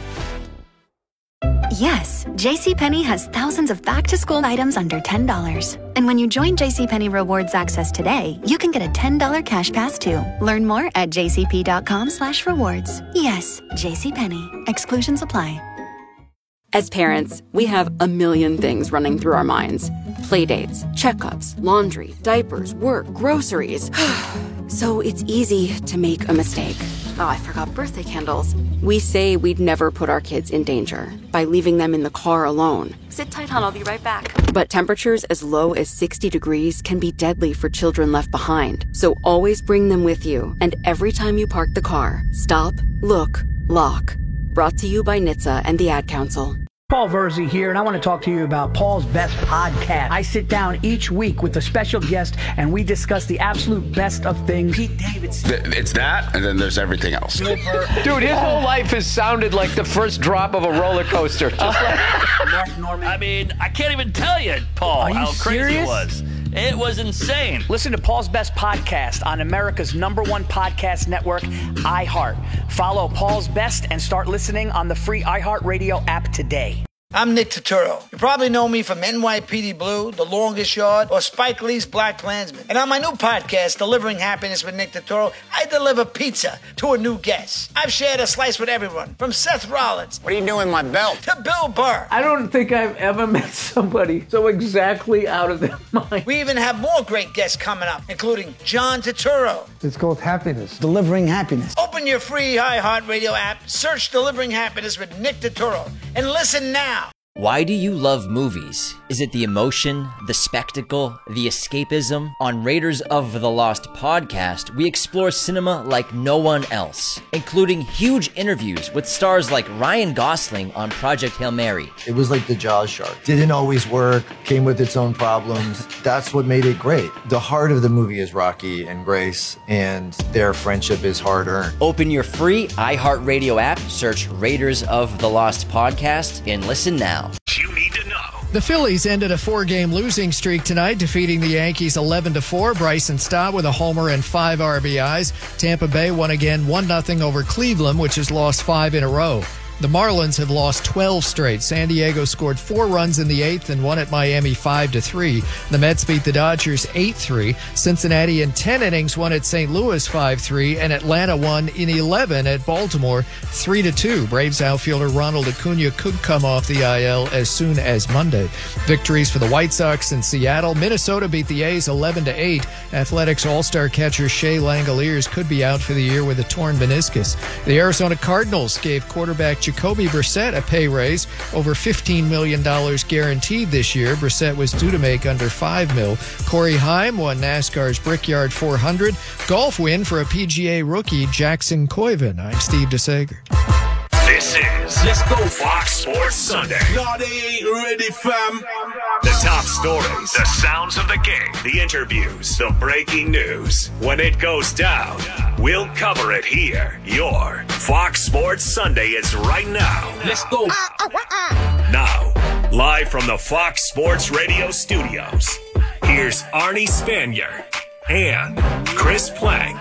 Yes, JCPenney has thousands of back-to-school items under ten dollars. And when you join JCPenney Rewards Access today, you can get a ten dollars cash pass too. Learn more at jcp.com slash rewards. Yes, JCPenney. Exclusions apply. As parents, we have a million things running through our minds. Playdates, checkups, laundry, diapers, work, groceries. So it's easy to make a mistake. Oh, I forgot birthday candles. We say we'd never put our kids in danger by leaving them in the car alone. Sit tight, hon. I'll be right back. But temperatures as low as sixty degrees can be deadly for children left behind. So always bring them with you. And every time you park the car, stop, look, lock. Brought to you by N H T S A and the Ad Council. Paul Verzi here, and I want to talk to you about Paul's Best Podcast. I sit down each week with a special guest, and we discuss the absolute best of things. Pete Davidson. It's that, and then there's everything else. Dude, his whole life has sounded like the first drop of a roller coaster. Just like Mark Norman. I mean, I can't even tell you, Paul, Are you how crazy serious? it was. It was insane. Listen to Paul's Best Podcast on America's number one podcast network, iHeart. Follow Paul's Best and start listening on the free iHeartRadio app today. I'm Nick Turturro. You probably know me from N Y P D Blue, The Longest Yard, or Spike Lee's Black Klansman. And on my new podcast, Delivering Happiness with Nick Turturro, I deliver pizza to a new guest. I've shared a slice with everyone, from Seth Rollins. What are you doing with my belt? To Bill Burr. I don't think I've ever met somebody so exactly out of their mind. We even have more great guests coming up, including John Turturro. It's called happiness, delivering happiness. Open your free iHeartRadio app, search Delivering Happiness with Nick Turturro, and listen now. Why do you love movies? Is it the emotion, the spectacle, the escapism? On Raiders of the Lost podcast, we explore cinema like no one else, including huge interviews with stars like Ryan Gosling on Project Hail Mary. It was like the Jaws shark. Didn't always work, came with its own problems. That's what made it great. The heart of the movie is Rocky and Grace, and their friendship is hard-earned. Open your free iHeartRadio app, search Raiders of the Lost podcast, and listen now. You need to know. The Phillies ended a four-game losing streak tonight, defeating the Yankees eleven to four. Bryson Stott with a homer and five R B Is. Tampa Bay won again one nothing over Cleveland, which has lost five in a row. The Marlins have lost twelve straight. San Diego scored four runs in the eighth and won at Miami five to three. The Mets beat the Dodgers eight three. Cincinnati in ten innings won at Saint Louis five three, and Atlanta won in eleven at Baltimore three to two. Braves outfielder Ronald Acuna could come off the I L as soon as Monday. Victories for the White Sox in Seattle. Minnesota beat the A's eleven to eight. Athletics All-Star catcher Shea Langoliers could be out for the year with a torn meniscus. The Arizona Cardinals gave quarterback Jacoby Brissett a pay raise, over fifteen million dollars guaranteed this year. Brissett was due to make under five mil. Corey Haim won NASCAR's Brickyard four hundred. Golf win for a P G A rookie, Jackson Koiven. I'm Steve DeSager. This is Let's Go Fox Sports Sunday. No, they ain't ready, fam. The top stories, the sounds of the game, the interviews, the breaking news. When it goes down, we'll cover it here. Your Fox Sports Sunday is right now. Let's go. Now, live from the Fox Sports Radio studios, here's Arnie Spanier and Chris Plank.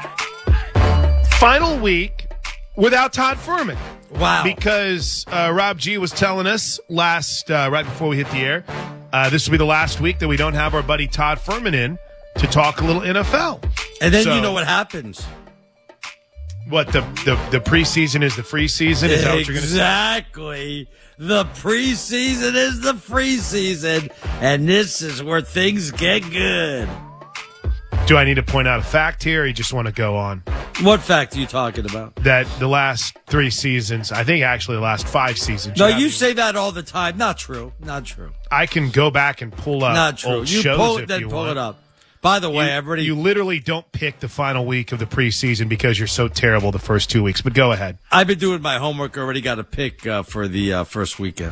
Final week without Todd Fuhrman. Wow. Because uh, Rob G was telling us last, uh, right before we hit the air, uh, this will be the last week that we don't have our buddy Todd Fuhrman in to talk a little N F L. And then so, you know what happens. What, the, the, the preseason is the free season? Is that what you're going to say? Exactly. The preseason is the free season, and this is where things get good. Do I need to point out a fact here, or you just want to go on? What fact are you talking about? That the last three seasons, I think actually the last five seasons. No, you you say that all the time. Not true. Not true. I can go back and pull up Not true. old You shows pull it, if then you pull want. it up. By the way, you, I've already... You literally don't pick the final week of the preseason because you're so terrible the first two weeks. But go ahead. I've been doing my homework. Already got a pick uh, for the uh, first weekend.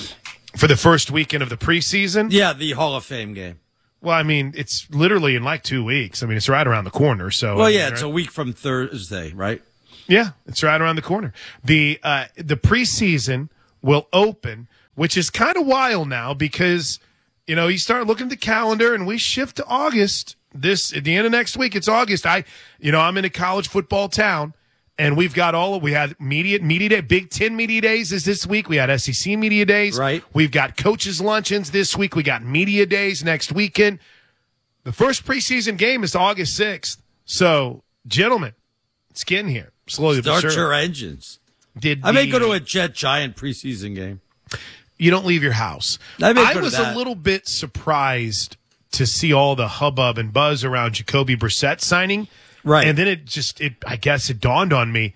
For the first weekend of the preseason? Yeah, the Hall of Fame game. Well, I mean, it's literally in like two weeks. I mean, it's right around the corner. So, Well, I yeah, mean, it's right? a week from Thursday, right? Yeah, it's right around the corner. The uh, the preseason will open, which is kind of wild now because, you know, you start looking at the calendar and we shift to August. This at the end of next week, it's August. I, you know, I'm in a college football town, and we've got all of we had media media day, Big Ten media days is this week. We had S E C media days. Right. We've got coaches luncheons this week. We got media days next weekend. The first preseason game is August sixth. So, gentlemen, it's getting here slowly but Start surely. your engines. Did I may the- go to a Jet Giant preseason game. You don't leave your house. I may I go to was that. a little bit surprised to see all the hubbub and buzz around Jacoby Brissett signing. Right. And then it just, it I guess it dawned on me,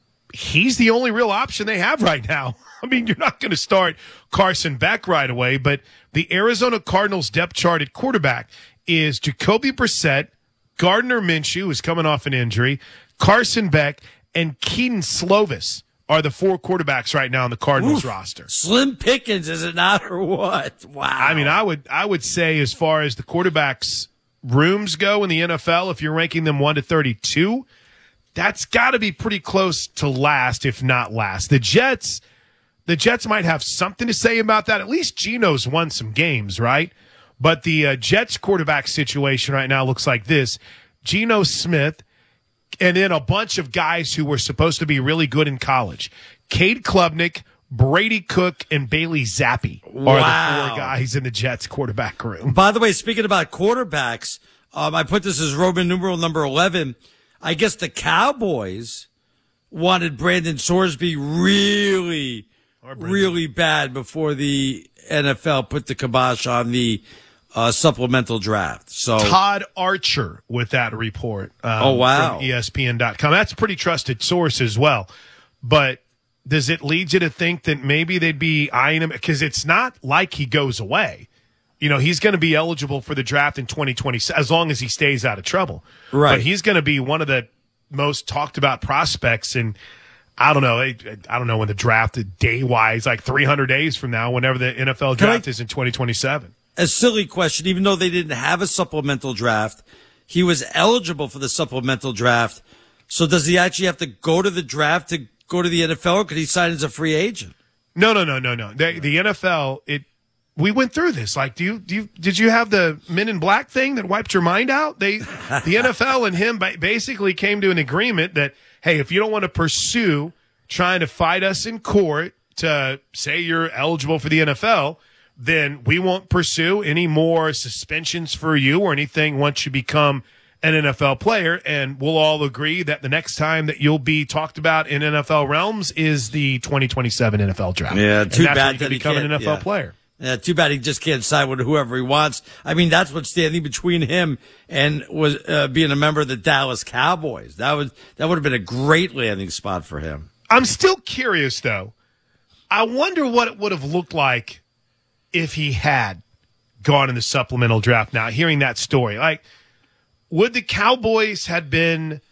he's the only real option they have right now. I mean, you're not going to start Carson Beck right away, but the Arizona Cardinals depth chart at quarterback is Jacoby Brissett, Gardner Minshew, who's coming off an injury, Carson Beck, and Keaton Slovis are the four quarterbacks right now on the Cardinals Oof. roster. Slim pickings, is it not, or what? Wow. I mean, I would I would say as far as the quarterbacks rooms go in the N F L, if you're ranking them one to thirty-two, that's got to be pretty close to last, if not last. The Jets, the Jets might have something to say about that. At least Geno's won some games, right? But the uh, Jets quarterback situation right now looks like this: Geno Smith, and then a bunch of guys who were supposed to be really good in college. Cade Klubnik, Brady Cook, and Bailey Zappi are Wow. the four guys in the Jets quarterback room. By the way, speaking about quarterbacks, um, I put this as Roman numeral number eleven. I guess the Cowboys wanted Brandon Sorsby really, really bad before the N F L put the kibosh on the uh, supplemental draft. So Todd Archer with that report. Um, Oh, wow. From E S P N dot com. That's a pretty trusted source as well. But does it lead you to think that maybe they'd be eyeing him? Because it's not like he goes away. You know, he's going to be eligible for the draft in twenty twenty as long as he stays out of trouble. Right. But he's going to be one of the most talked about prospects. And I don't know. I, I don't know when the draft day wise, like three hundred days from now, whenever the N F L Can I- draft is in twenty twenty-seven. a silly question, even though they didn't have a supplemental draft, he was eligible for the supplemental draft. So does he actually have to go to the draft to go to the N F L, or could he sign as a free agent? No, no, no, no, no. The, the N F L, it. We went through this. Like, do you, do you, did you have the Men in Black thing that wiped your mind out? They, the N F L and him ba- basically came to an agreement that, hey, if you don't want to pursue trying to fight us in court to say you're eligible for the N F L, then we won't pursue any more suspensions for you or anything once you become an N F L player. And we'll all agree that the next time that you'll be talked about in N F L realms is the twenty twenty-seven N F L draft. Yeah, And too that's bad when you that can he become an can't- N F L yeah. player. Yeah, too bad he just can't sign with whoever he wants. I mean, that's what's standing between him and was uh, being a member of the Dallas Cowboys. That would that would have been a great landing spot for him. I'm still curious, though. I wonder what it would have looked like if he had gone in the supplemental draft now, hearing that story. Like, would the Cowboys have been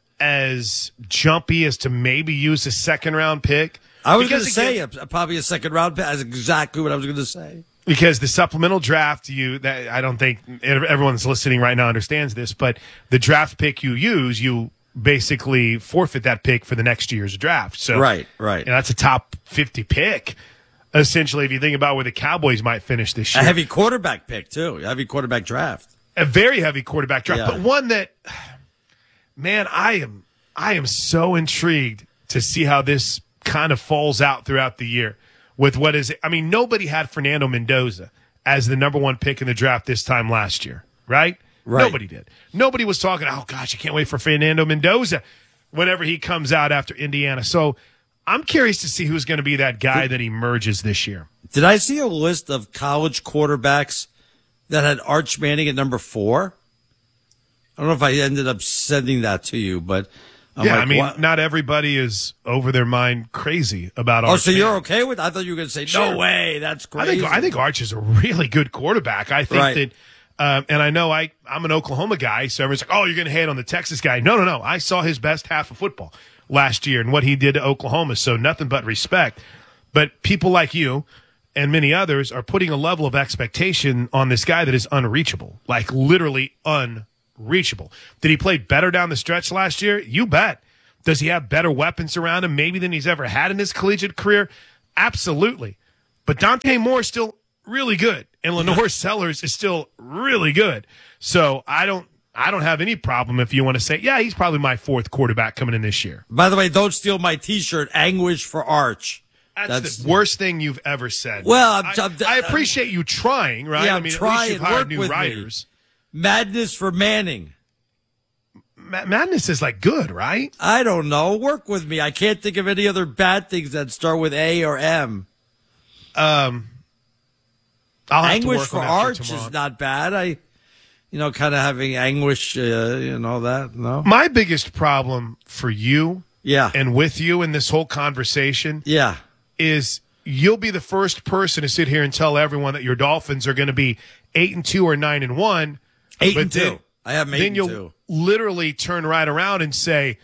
as jumpy as to maybe use a second-round pick? I was going Because to say again- uh, probably a second round pick. That's exactly what I was going to say. Because the supplemental draft, you that I don't think everyone's listening right now understands this, but the draft pick you use, you basically forfeit that pick for the next year's draft. So Right, right. you know, that's a top fifty pick, essentially, if you think about where the Cowboys might finish this A year. heavy quarterback pick, too. A heavy quarterback draft. A very heavy quarterback draft, Yeah. but one that, man, I am I am so intrigued to see how this kind of falls out throughout the year with what is, I mean, nobody had Fernando Mendoza as the number one pick in the draft this time last year, right? Right. Nobody did. Nobody was talking, oh, gosh, I can't wait for Fernando Mendoza whenever he comes out after Indiana. So I'm curious to see who's going to be that guy that emerges this year. Did I see a list of college quarterbacks that had Arch Manning at number four? I don't know if I ended up sending that to you, but I'm yeah, like, I mean, what? not everybody is over their mind crazy about Oh, Arch so Manning. you're okay with? I thought you were going to say Sure. no way. That's I crazy. think I think Arch is a really good quarterback. I think Right. that, um, and I know I I'm an Oklahoma guy, so everyone's like, "Oh, you're going to hate on the Texas guy." No, no, no. I saw his best half of football last year and what he did to Oklahoma, so nothing but respect. But people like you and many others are putting a level of expectation on this guy that is unreachable, like literally unreachable. Did he play better down the stretch last year? You bet. Does he have better weapons around him maybe than he's ever had in his collegiate career? Absolutely. But Dante Moore is still really good, and Lenore Sellers is still really good. So I don't I don't have any problem if you want to say, yeah, he's probably my fourth quarterback coming in this year. By the way, don't steal my T-shirt. Anguish for Arch. That's, That's the worst thing you've ever said. Well, I'm, I, I'm, I appreciate you trying, right? Yeah, I I'm mean, at trying. least you've hired Work new with me. writers. Madness for Manning. Ma- Madness is like good, right? I don't know. Work with me. I can't think of any other bad things that start with A or M. Um, I'll have Anguish to work for on that Arch tomorrow. is not bad. I, you know, kind of having anguish, uh, you know, that, no? My biggest problem for you Yeah. and with you in this whole conversation Yeah. is you'll be the first person to sit here and tell everyone that your Dolphins are going to be eight and two or nine and one. Eight but and two. then- I have them eight Then and you'll two. literally turn right around and say,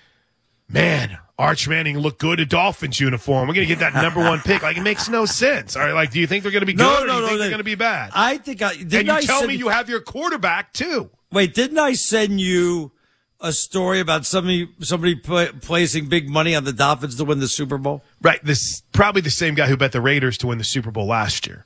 man, Arch Manning looked good in Dolphins uniform. We're going to get that number one pick. Like, it makes no sense. All right, like, do you think they're going to be good No, or no, do you no, think they- they're going to be bad? I think I, didn't and you I tell send- me you have your quarterback, too. Wait, didn't I send you a story about somebody somebody pla placing big money on the Dolphins to win the Super Bowl? Right, this probably the same guy who bet the Raiders to win the Super Bowl last year.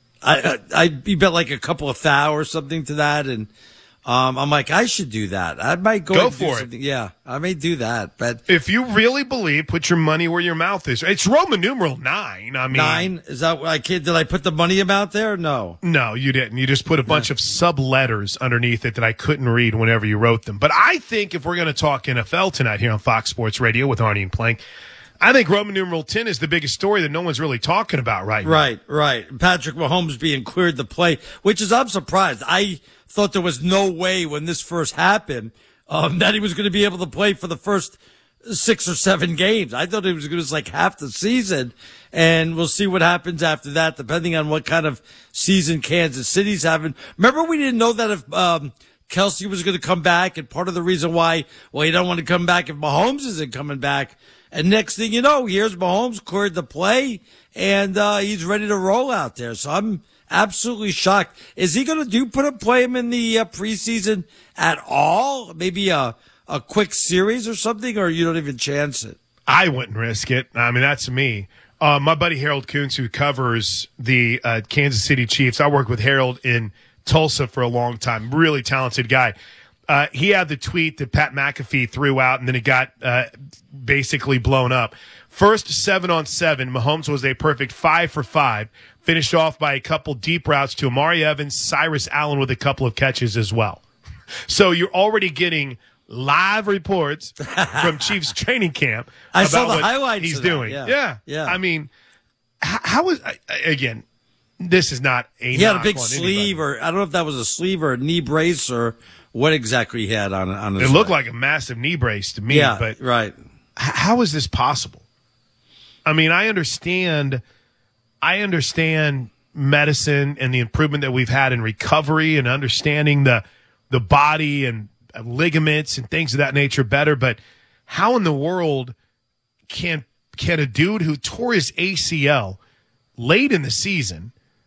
I, I, I he bet like a couple of thou or something to that, and um, I'm like, I should do that. I might go, Go and do for it. something. Yeah, I may do that, but If you really believe, put your money where your mouth is. It's Roman numeral nine. I mean, nine is that? I can't. Did I put the money amount there? No. No, you didn't. You just put a bunch of sub letters underneath it that I couldn't read whenever you wrote them. But I think if we're going to talk N F L tonight here on Fox Sports Radio with Arnie and Plank, I think Roman numeral ten is the biggest story that no one's really talking about right now. Right, right. Patrick Mahomes being cleared to play, which is, I'm surprised. I thought there was no way when this first happened um, that he was going to be able to play for the first six or seven games. I thought it was going to be like half the season, and we'll see what happens after that, depending on what kind of season Kansas City's having. Remember, we didn't know that if um, Kelsey was going to come back, and part of the reason why, well, you don't want to come back if Mahomes isn't coming back. And next thing you know, here's Mahomes cleared to play, and uh, he's ready to roll out there. So I'm absolutely shocked. Is he going to do put him play him in the uh, preseason at all? Maybe a a quick series or something, or you don't even chance it? I wouldn't risk it. I mean, that's me. Uh, my buddy Harold Kuntz, who covers the uh, Kansas City Chiefs, I worked with Harold in Tulsa for a long time. Really talented guy. Uh, he had the tweet that Pat McAfee threw out, and then it got uh, basically blown up. First seven on seven, Mahomes was a perfect five for five. Finished off by a couple deep routes to Amari Evans, Cyrus Allen with a couple of catches as well. So you're already getting live reports from Chiefs training camp I about saw the what highlights he's of that, doing. yeah. yeah, Yeah. I mean, h- how is I- I- again? This is not a. He had a knock big on sleeve, anybody. or I don't know if that was a sleeve or a knee brace, or what exactly he had on on his It looked leg. like a massive knee brace to me. Yeah, but right. h- how is this possible? I mean, I understand. I understand medicine and the improvement that we've had in recovery and understanding the the body and ligaments and things of that nature better. But how in the world can can a dude who tore his A C L late in the season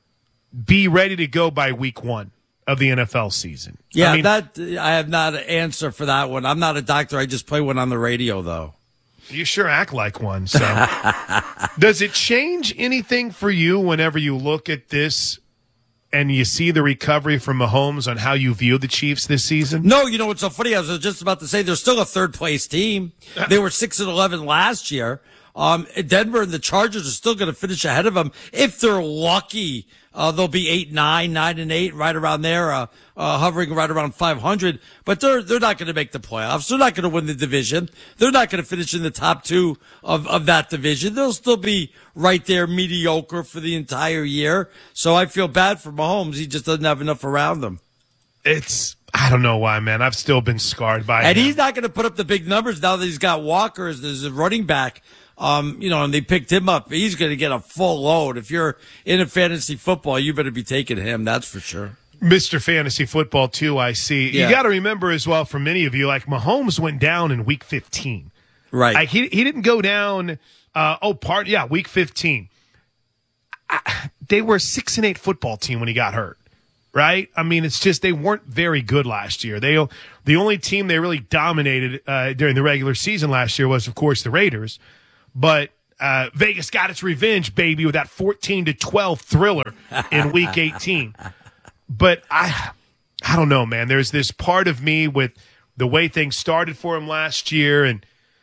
be ready to go by week one of the N F L season? Yeah, I mean, that I have not an answer for that one. I'm not a doctor. I just play one on the radio, though. you sure act like one. So, does it change anything for you whenever you look at this and you see the recovery from Mahomes on how you view the Chiefs this season? No, you know what's so funny? I was just about to say they're still a third place team. They were six and eleven last year. Um, Denver and the Chargers are still going to finish ahead of them if they're lucky. Uh, they'll be eight, nine, nine and eight, right around there, uh, uh, hovering right around five hundred. But they're they're not going to make the playoffs. They're not going to win the division. They're not going to finish in the top two of of that division. They'll still be right there, mediocre for the entire year. So I feel bad for Mahomes. He just doesn't have enough around them. It's I don't know why, man. I've still been scarred by it. And him. He's not going to put up the big numbers now that he's got Walker as a running back. Um, you know, and they picked him up. He's going to get a full load. If you're in a fantasy football, you better be taking him. That's for sure. Mister Fantasy Football, too, I see. Yeah. You got to remember as well, for many of you, like Mahomes went down in week fifteen. Right. Like he he didn't go down, uh, oh, part, yeah, week fifteen. I, they were a six and eight football team when he got hurt, right? I mean, it's just they weren't very good last year. They The only team they really dominated uh, during the regular season last year was, of course, the Raiders. But uh, Vegas got its revenge, baby, with that fourteen to twelve thriller in week eighteen. But I I don't know, man. There's this part of me with the way things started for him last year, and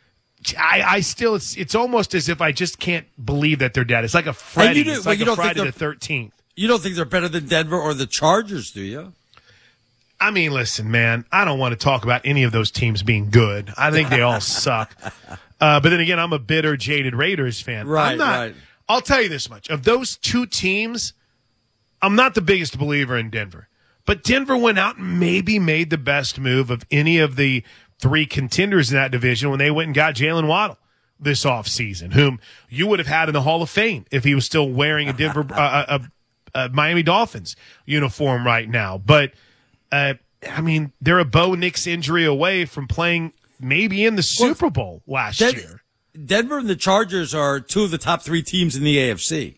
I, I still, it's it's almost as if I just can't believe that they're dead. It's like a Freddy. You do, it's like you a don't Friday think the thirteenth. You don't think they're better than Denver or the Chargers, do you? I mean, listen, man, I don't want to talk about any of those teams being good. I think they all suck. Uh, but then again, I'm a bitter, jaded Raiders fan. Right, I'm not, right. I'll tell you this much. Of those two teams, I'm not the biggest believer in Denver. But Denver went out and maybe made the best move of any of the three contenders in that division when they went and got Jalen Waddle this offseason, whom you would have had in the Hall of Fame if he was still wearing a Denver, uh, a, a Miami Dolphins uniform right now. But, uh, I mean, they're a Bo Nix injury away from playing maybe in the Super Bowl last Den- year. Denver and the Chargers are two of the top three teams in the A F C.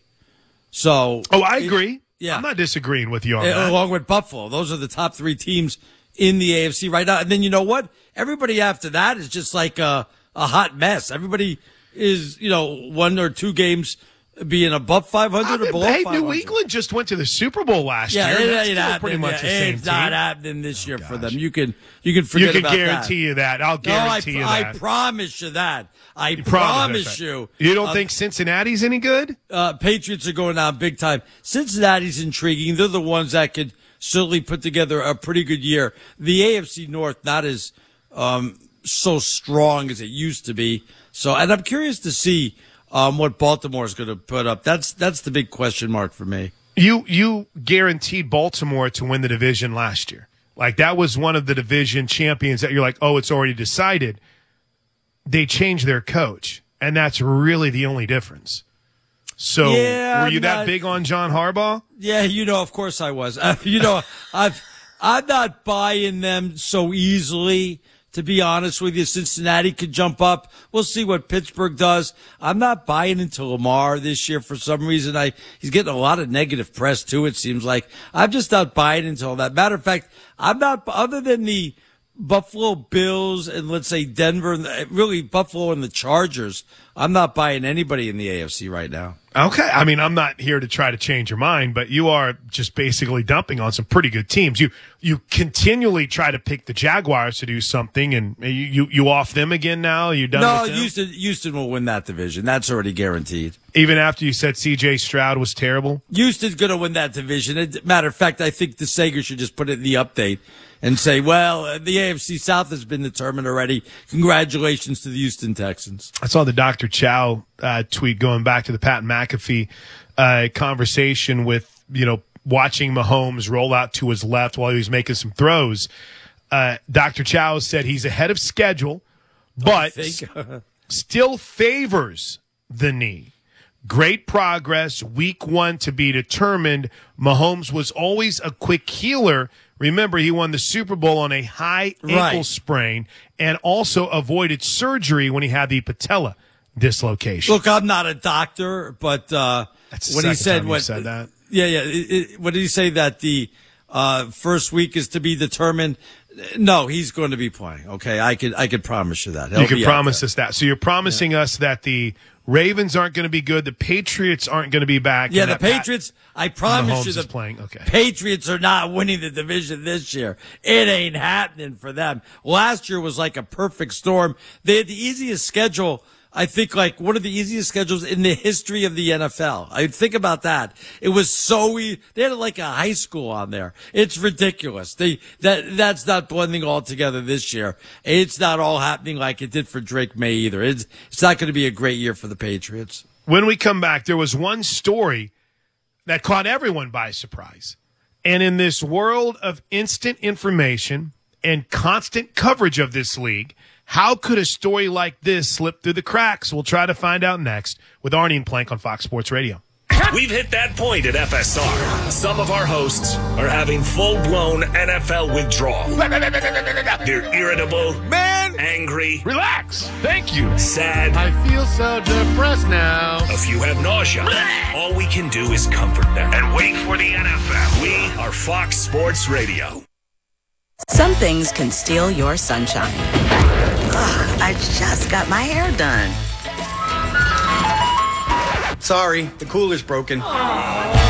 So, oh, I agree. It, yeah, I'm not disagreeing with you on uh, that. Along with Buffalo, those are the top three teams in the A F C right now. And then you know what? Everybody after that is just like a, a hot mess. Everybody is, you know, one or two games being above five hundred I mean, or below hey, five hundred. New England just went to the Super Bowl last yeah, year. It, That's it still pretty much the yeah, same it's team. not happening this year oh, for them. You can you can forget you can about that. guarantee you that. I'll guarantee no, you I, that. I promise you that. I you promise, promise you. You don't uh, think Cincinnati's any good? Uh, Patriots are going down big time. Cincinnati's intriguing. They're the ones that could certainly put together a pretty good year. The A F C North not as um, so strong as it used to be. So, and I'm curious to see um, what Baltimore is going to put up. That's that's the big question mark for me. You you guaranteed Baltimore to win the division last year. Like that was one of the division champions that you're like, oh, it's already decided. They changed their coach, and that's really the only difference. So, yeah, were you I'm that not, big on John Harbaugh? Yeah, you know, of course I was. Uh, you know, I've I'm not buying them so easily. To be honest with you, Cincinnati could jump up. We'll see what Pittsburgh does. I'm not buying into Lamar this year for some reason. I he's getting a lot of negative press too. It seems like I'm just not buying into all that. Matter of fact, I'm not. Other than the Buffalo Bills and let's say Denver, really Buffalo and the Chargers, I'm not buying anybody in the A F C right now. Okay. I mean, I'm not here to try to change your mind, but you are just basically dumping on some pretty good teams. You you continually try to pick the Jaguars to do something, and you you, you off them again now? You done No, with them? Houston, Houston will win that division. That's already guaranteed. Even after you said C J Stroud was terrible? Houston's going to win that division. It, matter of fact, I think the Sager should just put it in the update and say, well, the A F C South has been determined already. Congratulations to the Houston Texans. I saw the Doctor Chow uh, tweet going back to the Pat McAfee uh, conversation with, you know, watching Mahomes roll out to his left while he was making some throws. Uh, Doctor Chow said he's ahead of schedule, but still favors the knee. Great progress. Week one to be determined. Mahomes was always a quick healer. Remember, he won the Super Bowl on a high ankle Right. sprain and also avoided surgery when he had the patella dislocation. Look, I'm not a doctor, but uh, That's the when he second said time you what, said that. yeah, yeah. It, it, what did he say that the uh, first week is to be determined? No, he's going to be playing. Okay, I could I could promise you that. He'll You can be out promise there. us that. So you're promising us that the Ravens aren't going to be good, the Patriots aren't going to be back. Yeah, and the that Pat- Patriots. I promise Mahomes you, the is playing. Okay. Patriots are not winning the division this year. It ain't happening for them. Last year was like a perfect storm. They had the easiest schedule. I think like one of the easiest schedules in the history of the N F L. I think about that. It was so easy. They had like a high school on there. It's ridiculous. They that that's not blending all together this year. It's not all happening like it did for Drake May either. It's it's not going to be a great year for the Patriots. When we come back, there was one story that caught everyone by surprise. And in this world of instant information and constant coverage of this league, how could a story like this slip through the cracks? We'll try to find out next with Arnie and Plank on Fox Sports Radio. We've hit that point at F S R. Some of our hosts are having full-blown N F L withdrawal. They're irritable, man, angry, relax, thank you, sad. I feel so depressed now. A few have nausea. All we can do is comfort them and wait for the N F L. We are Fox Sports Radio. Some things can steal your sunshine. Ugh, I just got my hair done. Sorry, the cooler's broken. Aww.